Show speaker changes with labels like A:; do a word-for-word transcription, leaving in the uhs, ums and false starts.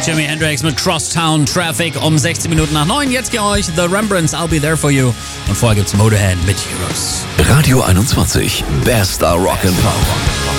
A: Jimi Hendrix mit Crosstown Traffic um sechzehn Minuten nach neun. Jetzt für euch The Rembrandts, I'll Be There For You. Und vorher gibt's Motorhead mit Heroes.
B: Radio einundzwanzig, bester Rock'n'Pop.